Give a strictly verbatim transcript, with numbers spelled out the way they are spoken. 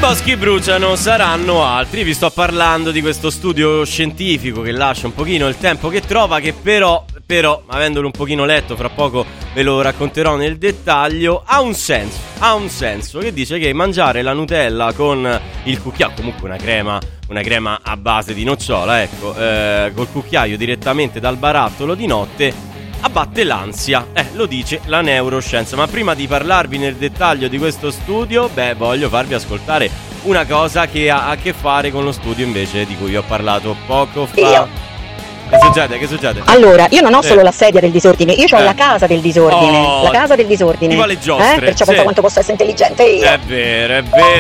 boschi bruciano, saranno altri. Vi sto parlando di questo studio scientifico che lascia un pochino il tempo che trova, che però, però, avendolo un pochino letto, fra poco ve lo racconterò nel dettaglio, ha un senso, ha un senso, che dice che mangiare la Nutella con il cucchiaio, comunque una crema, una crema a base di nocciola, ecco, eh, col cucchiaio direttamente dal barattolo di notte, abbatte l'ansia, eh, lo dice la neuroscienza. Ma prima di parlarvi nel dettaglio di questo studio, beh, voglio farvi ascoltare una cosa che ha a che fare con lo studio invece di cui vi ho parlato poco fa. Io. Che succede? Che succede? Allora, io non ho Eh. solo la sedia del disordine, io ho Eh. la casa del disordine. Oh, la casa del disordine. tipo le giostre, Eh? Perciò sì. pensa quanto posso essere intelligente io. È vero, è vero.